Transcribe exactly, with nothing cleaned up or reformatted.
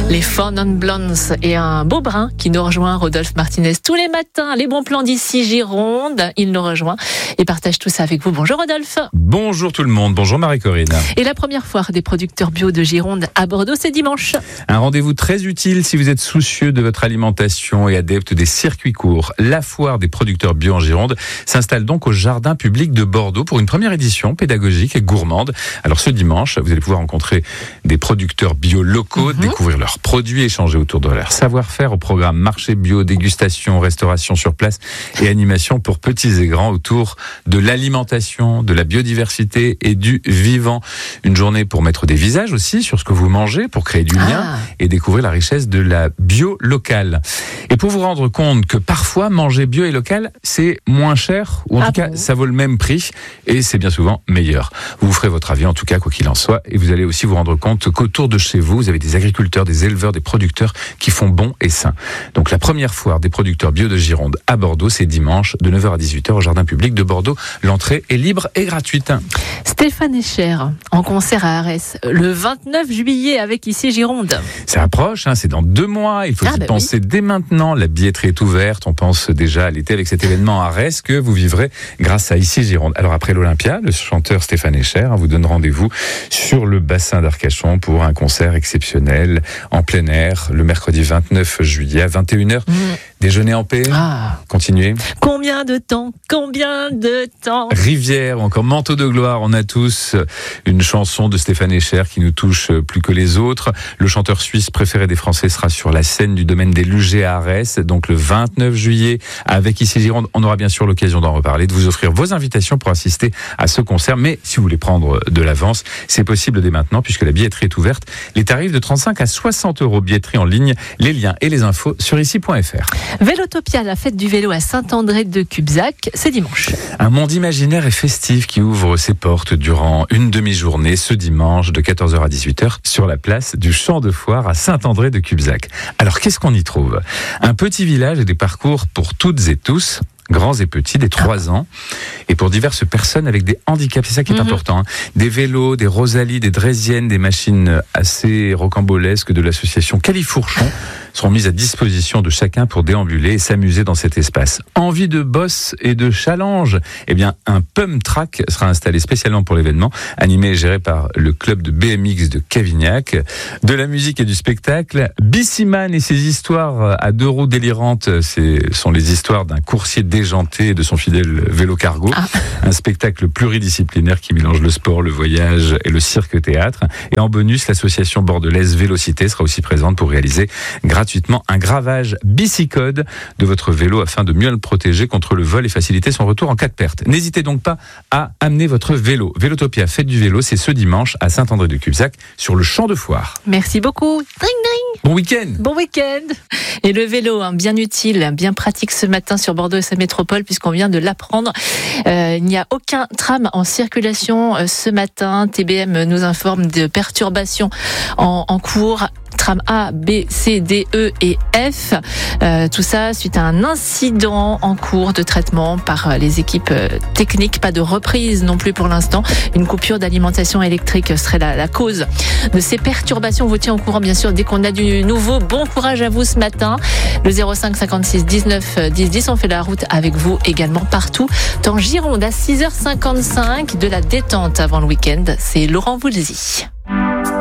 Les Four Non Blondes et un beau brun qui nous rejoint, Rodolphe Martinez, tous les matins. Les bons plans d'ici Gironde, il nous rejoint et partage tout ça avec vous. Bonjour Rodolphe. Bonjour tout le monde, bonjour Marie-Corinne. Et la première foire des producteurs bio de Gironde à Bordeaux, c'est dimanche. Un rendez-vous très utile si vous êtes soucieux de votre alimentation et adepte des circuits courts. La foire des producteurs bio en Gironde s'installe donc au jardin public de Bordeaux pour une première édition pédagogique et gourmande. Alors ce dimanche, vous allez pouvoir rencontrer des producteurs bio locaux, mmh. découvrir leurs produits, échanger autour de leur savoir-faire au programme marché bio, dégustation, restauration sur place et animation pour petits et grands autour de l'alimentation, de la biodiversité et du vivant. Une journée pour mettre des visages aussi sur ce que vous mangez, pour créer du lien ah. et découvrir la richesse de la bio locale. Et pour vous rendre compte que parfois manger bio et local, c'est moins cher, ou en ah tout bon. cas ça vaut le même prix et c'est bien souvent meilleur. Vous vous ferez votre avis en tout cas quoi qu'il en soit et vous allez aussi vous rendre compte qu'autour de chez vous, vous avez des agriculteurs, des éleveurs, des producteurs qui font bon et sain. Donc la première foire des producteurs bio de Gironde à Bordeaux, c'est dimanche de neuf heures à dix-huit heures au jardin public de Bordeaux. L'entrée est libre et gratuite. Stéphane Escher en concert à Arès le vingt-neuf juillet avec Ici Gironde. Ça approche, hein, c'est dans deux mois. Il faut ah y bah penser oui. dès maintenant. La billetterie est ouverte. On pense déjà à l'été avec cet événement à Arès que vous vivrez grâce à Ici Gironde. Alors après l'Olympia, le chanteur Stéphane Escher hein, vous donne rendez-vous sur le bassin d'Arcachon pour un concert exceptionnel en plein air le mercredi vingt-neuf juillet à vingt et une heures. Mmh. Déjeuner en paix. Ah. Continuez. Combien de temps Combien de temps Rivière ou encore Manteau de gloire. On a tous une chanson de Stéphane Escher qui nous touche plus que les autres. Le chanteur suisse préféré des Français sera sur la scène du domaine des Lugets à Arès, donc le vingt-neuf juillet avec Ici Gironde. On aura bien sûr l'occasion d'en reparler, de vous offrir vos invitations pour assister à ce concert. Mais si vous voulez prendre de l'avance, c'est possible dès maintenant puisque la billetterie est ouverte. Les tarifs de trente-cinq à soixante euros, billetterie en ligne. Les liens et les infos sur ici point f r. Vélotopia, la fête du vélo à Saint-André de Cubzac, c'est dimanche. Un monde imaginaire et festif qui ouvre ses portes durant une demi-journée ce dimanche de quatorze heures à dix-huit heures sur la place du Champ de Foire à Saint-André de Cubzac. Alors qu'est-ce qu'on y trouve ? Un petit village et des parcours pour toutes et tous, grands et petits, des trois ans, et pour diverses personnes avec des handicaps, c'est ça qui est mmh. important. Hein. Des vélos, des Rosalie, des Draisiennes, des machines assez rocambolesques de l'association Califourchon seront mises à disposition de chacun pour déambuler et s'amuser dans cet espace. Envie de boss et de challenge ? Eh bien, un pump track sera installé spécialement pour l'événement, animé et géré par le club de B M X de Cavignac. De la musique et du spectacle, Bissiman et ses histoires à deux roues délirantes, ce sont les histoires d'un coursier déjanté et de son fidèle vélo cargo. Ah. Un spectacle pluridisciplinaire qui mélange le sport, le voyage et le cirque-théâtre. Et en bonus, l'association bordelaise Vélocité sera aussi présente pour réaliser gratuitement un gravage bicicode de votre vélo afin de mieux le protéger contre le vol et faciliter son retour en cas de perte. N'hésitez donc pas à amener votre vélo. Vélotopia, fête du vélo, c'est ce dimanche à Saint-André de Cubzac sur le Champ de Foire. Merci beaucoup. Ding ding. Bon week-end. Bon week-end. Et le vélo, hein, bien utile, bien pratique ce matin sur Bordeaux et sa métropole puisqu'on vient de l'apprendre. Euh, il n'y a aucun tram en circulation euh, ce matin. T B M nous informe de perturbations en, en cours. Tram A, B, C, D, E et F. Euh, tout ça suite à un incident en cours de traitement par les équipes techniques. Pas de reprise non plus pour l'instant. Une coupure d'alimentation électrique serait la, la cause de ces perturbations. On vous tient au courant bien sûr dès qu'on a du nouveau. Bon courage à vous ce matin. Le zéro cinq cinquante-six dix-neuf dix dix. On fait la route avec vous également partout. En Gironde à six heures cinquante-cinq, de la détente avant le week-end. C'est Laurent Voulzy.